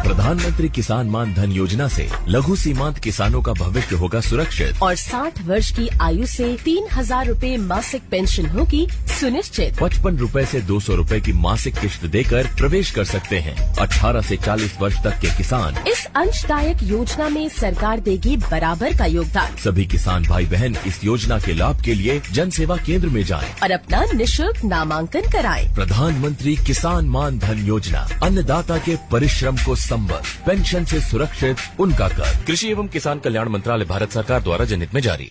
प्रधानमंत्री किसान मान धन योजना से लघु सीमांत किसानों का भविष्य होगा सुरक्षित और 60 वर्ष की आयु से 3,000 रूपए मासिक पेंशन होगी सुनिश्चित। 55 रूपए से 200 रूपए की मासिक किश्त देकर प्रवेश कर सकते हैं। 18 से 40 वर्ष तक के किसान इस अंशदायक योजना में सरकार देगी बराबर का योगदान। सभी किसान भाई बहन इस योजना के लाभ के लिए जन सेवा केंद्र में जाएं और अपना निःशुल्क नामांकन कराएं। प्रधानमंत्री किसान मान धन योजना, अन्नदाता के परिश्रम को संबल, पेंशन से सुरक्षित उनका कर। कृषि एवं किसान कल्याण मंत्रालय, भारत सरकार द्वारा जनहित में जारी।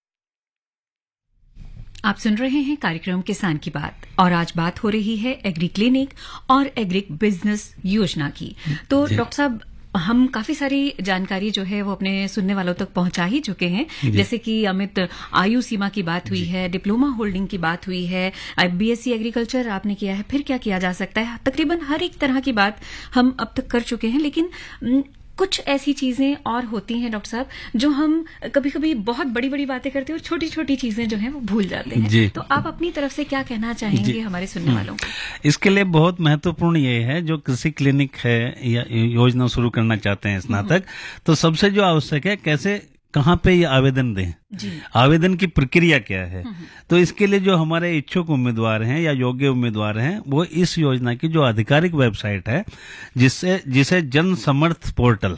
आप सुन रहे हैं कार्यक्रम किसान की बात और आज बात हो रही है एग्री क्लिनिक और एग्री बिजनेस योजना की। तो डॉक्टर साहब, हम काफी सारी जानकारी जो है वो अपने सुनने वालों तक पहुंचा ही चुके हैं, जैसे कि अमित आयु सीमा की बात हुई है, डिप्लोमा होल्डिंग की बात हुई है, बीएससी एग्रीकल्चर आपने किया है, फिर क्या किया जा सकता है, तकरीबन हर एक तरह की बात हम अब तक कर चुके हैं। लेकिन कुछ ऐसी चीजें और होती हैं डॉक्टर साहब जो हम कभी कभी बहुत बड़ी बड़ी बातें करते हैं और छोटी छोटी चीजें जो हैं वो भूल जाते हैं। तो आप अपनी तरफ से क्या कहना चाहेंगे हमारे सुनने वालों को? इसके लिए बहुत महत्वपूर्ण ये है, जो कृषि क्लिनिक है या योजना शुरू करना चाहते हैं स्नातक, तो सबसे जो आवश्यक है कैसे कहाँ पे ये आवेदन दें, आवेदन की प्रक्रिया क्या है। तो इसके लिए जो हमारे इच्छुक उम्मीदवार हैं या योग्य उम्मीदवार हैं वो इस योजना की जो आधिकारिक वेबसाइट है जिसे जन समर्थ पोर्टल,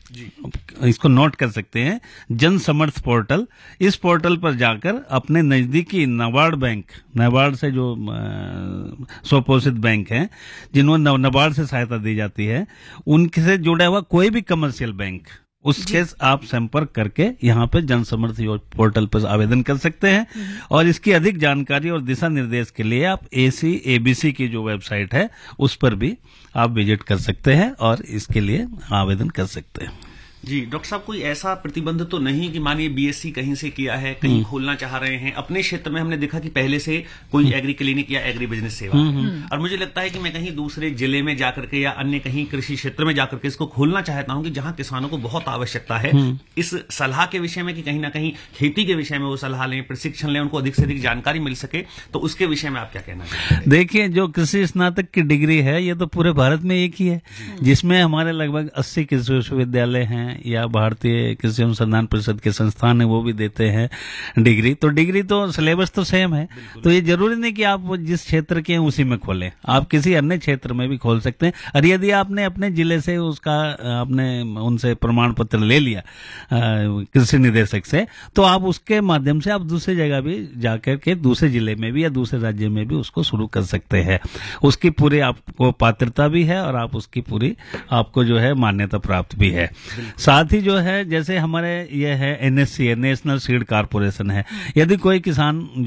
इसको नोट कर सकते हैं, जन समर्थ पोर्टल, इस पोर्टल पर जाकर अपने नजदीकी नाबार्ड बैंक, नाबार्ड से जो स्वपोषित बैंक हैं जिन्होंने नाबार्ड से सहायता दी जाती है, उनसे जुड़ा हुआ कोई भी कमर्शियल बैंक, उसके आप संपर्क करके यहाँ पे जन समर्थ पोर्टल पर आवेदन कर सकते हैं। और इसकी अधिक जानकारी और दिशा निर्देश के लिए आप ABC की जो वेबसाइट है उस पर भी आप विजिट कर सकते हैं और इसके लिए आवेदन कर सकते हैं। जी डॉक्टर साहब, कोई ऐसा प्रतिबंध तो नहीं कि मानिए बीएससी कहीं से किया है, कहीं खोलना चाह रहे हैं अपने क्षेत्र में, हमने देखा कि पहले से कोई एग्री क्लिनिक या एग्री बिजनेस सेवा है, और मुझे लगता है कि मैं कहीं दूसरे जिले में जाकर के या अन्य कहीं कृषि क्षेत्र में जाकर के इसको खोलना चाहता हूं कि जहां किसानों को बहुत आवश्यकता है इस सलाह के विषय में, कि कहीं ना कहीं खेती के विषय में वो सलाह लें, प्रशिक्षण लें, उनको अधिक से अधिक जानकारी मिल सके। तो उसके विषय में आप क्या कहना चाहते हैं? देखिए, जो कृषि स्नातक की डिग्री है ये तो पूरे भारत में एक ही है, जिसमें हमारे लगभग 80 कृषि विश्वविद्यालय हैं या भारतीय कृषि अनुसंधान परिषद के संस्थान है वो भी देते हैं डिग्री। तो डिग्री तो सिलेबस तो सेम है, तो ये जरूरी नहीं कि आप जिस क्षेत्र के हैं उसी में खोलें, आप किसी अन्य क्षेत्र में भी खोल सकते हैं। और यदि आपने अपने जिले से उसका आपने उनसे प्रमाण पत्र ले लिया कृषि निदेशक से, तो आप उसके माध्यम से आप दूसरी जगह भी जाकर के दूसरे जिले में भी या दूसरे राज्य में भी उसको शुरू कर सकते हैं। उसकी पूरी आपको पात्रता भी है और आप उसकी पूरी आपको जो है मान्यता प्राप्त भी है। साथ ही जो है जैसे हमारे ये है NSC है, नेशनल सीड कारपोरेशन है, यदि कोई किसान